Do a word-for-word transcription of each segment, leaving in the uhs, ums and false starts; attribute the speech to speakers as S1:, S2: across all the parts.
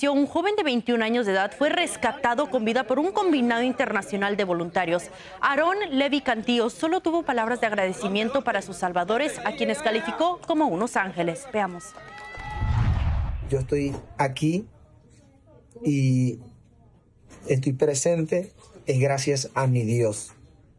S1: juicio, un joven de veintiún años de edad fue rescatado con vida por un combinado internacional de voluntarios. Aarón Levi Cantillo solo tuvo palabras de agradecimiento para sus salvadores, a quienes calificó como unos ángeles. Veamos.
S2: Yo estoy aquí y estoy presente es gracias a mi Dios.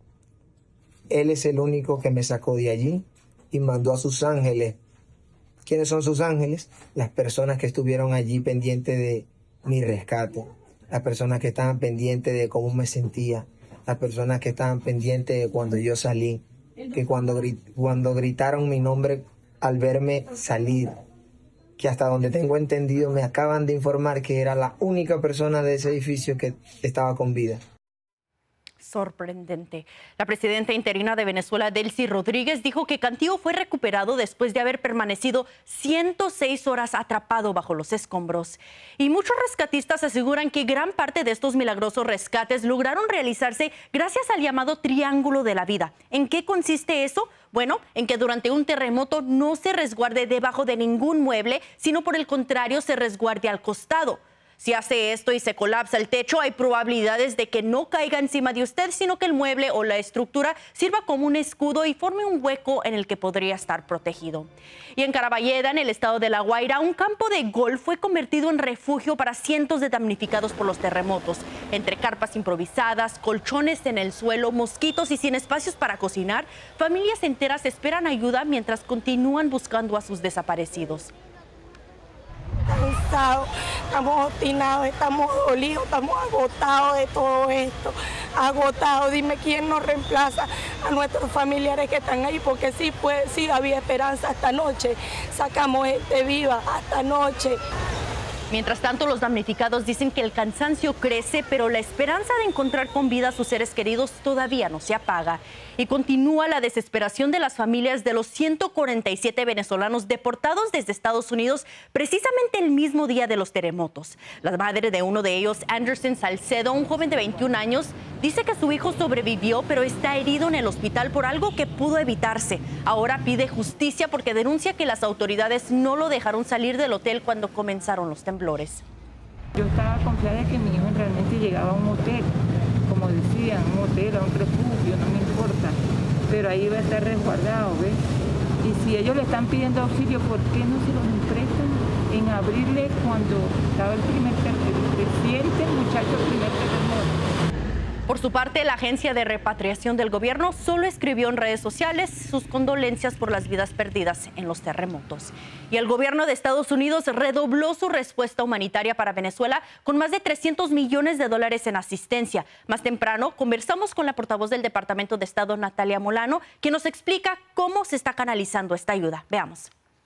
S2: Él es el único que me sacó de allí y mandó a sus ángeles. ¿Quiénes son sus ángeles? Las personas que estuvieron allí pendientes de mi rescate, las personas que estaban pendientes de cómo me sentía, las personas que estaban pendientes de cuando yo salí, que cuando, grit cuando gritaron mi nombre al verme salir, que hasta donde tengo entendido me acaban de informar que era la única persona de ese edificio que estaba con vida.
S1: Sorprendente. La presidenta interina de Venezuela, Delcy Rodríguez, dijo que Cantillo fue recuperado después de haber permanecido ciento seis horas atrapado bajo los escombros. Y muchos rescatistas aseguran que gran parte de estos milagrosos rescates lograron realizarse gracias al llamado Triángulo de la Vida. ¿En qué consiste eso? Bueno, en que durante un terremoto no se resguarde debajo de ningún mueble, sino por el contrario se resguarde al costado. Si hace esto y se colapsa el techo, hay probabilidades de que no caiga encima de usted, sino que el mueble o la estructura sirva como un escudo y forme un hueco en el que podría estar protegido. Y en Caraballeda, en el estado de La Guaira, un campo de golf fue convertido en refugio para cientos de damnificados por los terremotos. Entre carpas improvisadas, colchones en el suelo, mosquitos y sin espacios para cocinar, familias enteras esperan ayuda mientras continúan buscando a sus desaparecidos.
S3: Cansados, estamos obstinados, estamos dolidos, estamos agotados de todo esto, agotados. Dime quién nos reemplaza a nuestros familiares que están ahí, porque sí, pues, sí había esperanza esta noche, sacamos gente viva esta noche.
S1: Mientras tanto, los damnificados dicen que el cansancio crece, pero la esperanza de encontrar con vida a sus seres queridos todavía no se apaga. Y continúa la desesperación de las familias de los ciento cuarenta y siete venezolanos deportados desde Estados Unidos precisamente el mismo día de los terremotos. La madre de uno de ellos, Anderson Salcedo, un joven de veintiún años, dice que su hijo sobrevivió, pero está herido en el hospital por algo que pudo evitarse. Ahora pide justicia porque denuncia que las autoridades no lo dejaron salir del hotel cuando comenzaron los temblores.
S4: Yo estaba confiada de que mi hijo realmente llegaba a un hotel, como decían, un hotel, a un refugio, no me importa, pero ahí va a estar resguardado, ¿ves? Y si ellos le están pidiendo auxilio, ¿por qué no se los prestan en abrirle cuando estaba el primer terremoto, reciente muchacho, el primer terremoto?
S1: Por su parte, la Agencia de Repatriación del Gobierno solo escribió en redes sociales sus condolencias por las vidas perdidas en los terremotos. Y el gobierno de Estados Unidos redobló su respuesta humanitaria para Venezuela con más de trescientos millones de dólares en asistencia. Más temprano, conversamos con la portavoz del Departamento de Estado, Natalia Molano, que nos explica cómo se está canalizando esta ayuda. Veamos.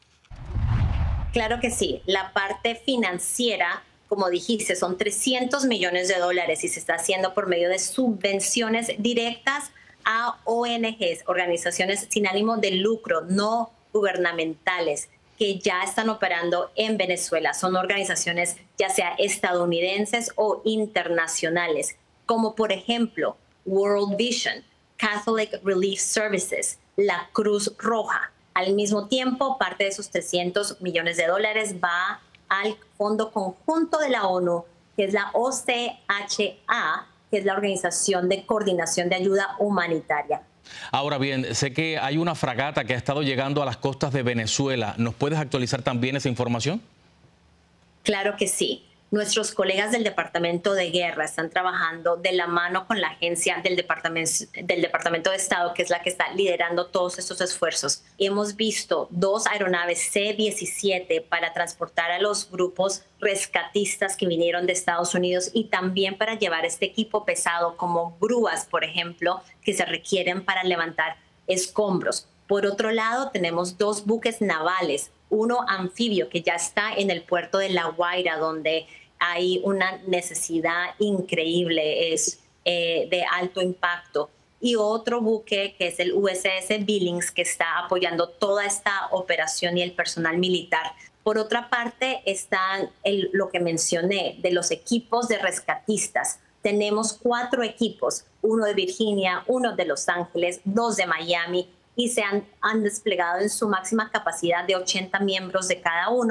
S5: Claro que sí. La parte financiera, como dijiste, son trescientos millones de dólares y se está haciendo por medio de subvenciones directas a O N Ges, organizaciones sin ánimo de lucro, no gubernamentales, que ya están operando en Venezuela. Son organizaciones ya sea estadounidenses o internacionales, como por ejemplo World Vision, Catholic Relief Services, la Cruz Roja. Al mismo tiempo, parte de esos trescientos millones de dólares va al Fondo Conjunto de la ONU, que es la O C H A, que es la Organización de Coordinación de Ayuda Humanitaria.
S6: Ahora bien, sé que hay una fragata que ha estado llegando a las costas de Venezuela. ¿Nos puedes actualizar también esa información?
S5: Claro que sí. Nuestros colegas del Departamento de Guerra están trabajando de la mano con la agencia del Departamento, del Departamento de Estado, que es la que está liderando todos estos esfuerzos. Hemos visto dos aeronaves C diecisiete para transportar a los grupos rescatistas que vinieron de Estados Unidos y también para llevar este equipo pesado como grúas, por ejemplo, que se requieren para levantar escombros. Por otro lado, tenemos dos buques navales, uno anfibio que ya está en el puerto de La Guaira, donde hay una necesidad increíble, es eh, de alto impacto, y otro buque que es el U S S Billings, que está apoyando toda esta operación y el personal militar. Por otra parte, están el, lo que mencioné de los equipos de rescatistas. Tenemos cuatro equipos, uno de Virginia, uno de Los Ángeles, dos de Miami, y se han, han desplegado en su máxima capacidad de ochenta miembros de cada uno,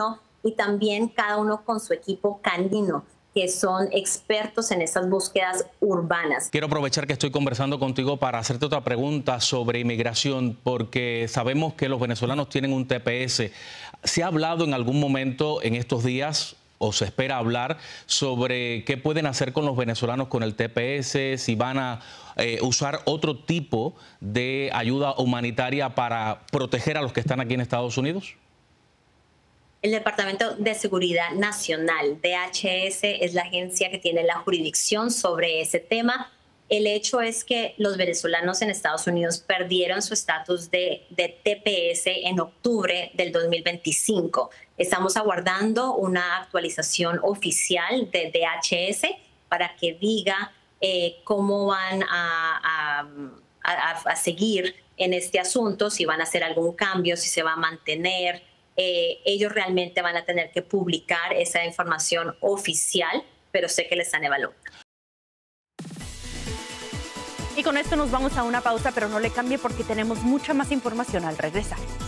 S5: y también cada uno con su equipo canino, que son expertos en esas búsquedas urbanas.
S6: Quiero aprovechar que estoy conversando contigo para hacerte otra pregunta sobre inmigración, porque sabemos que los venezolanos tienen un T P S. ¿Se ha hablado en algún momento en estos días, o se espera hablar, sobre qué pueden hacer con los venezolanos con el T P S, si van a eh, usar otro tipo de ayuda humanitaria para proteger a los que están aquí en Estados Unidos?
S5: El Departamento de Seguridad Nacional, D H S, es la agencia que tiene la jurisdicción sobre ese tema. El hecho es que los venezolanos en Estados Unidos perdieron su estatus de, de T P S en octubre del dos mil veinticinco. Estamos aguardando una actualización oficial de D H S para que diga eh, cómo van a, a, a, a seguir en este asunto, si van a hacer algún cambio, si se va a mantener. Eh, ellos realmente van a tener que publicar esa información oficial, pero sé que le están evaluando.
S1: Y con esto nos vamos a una pausa, pero no le cambie porque tenemos mucha más información al regresar.